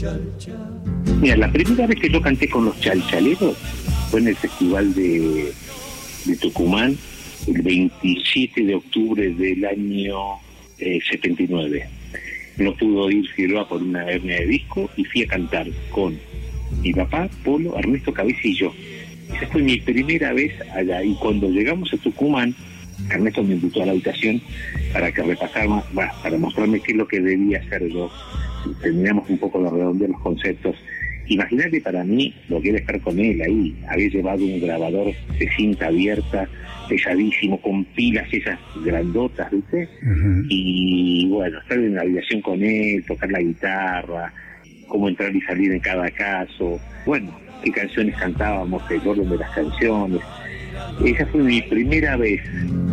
Mira, la primera vez que yo canté con los Chalchaleros fue en el Festival de Tucumán, el 27 de octubre del año 79. No pudo ir Figueroa por una hernia de disco y fui a cantar con mi papá, Polo, Ernesto Cabeza y yo. Esa fue mi primera vez allá, y cuando llegamos a Tucumán, Ernesto me invitó a la habitación para que repasáramos, para mostrarme qué es lo que debía hacer yo. Terminamos un poco de redondear los conceptos. Imagínate para mí lo que era estar con él ahí. Había llevado un grabador de cinta abierta, pesadísimo, con pilas esas grandotas, ¿viste? Uh-huh. Y bueno, estar en la habitación con él, tocar la guitarra, cómo entrar y salir en cada caso, bueno, qué canciones cantábamos, el orden de las canciones. Esa fue mi primera vez